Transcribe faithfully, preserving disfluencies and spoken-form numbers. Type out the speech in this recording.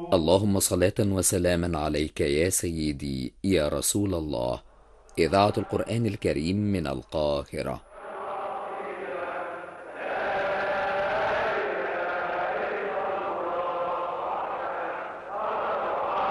اللهم صلاة وسلاما عليك يا سيدي يا رسول الله. إذاعة القرآن الكريم من القاهرة.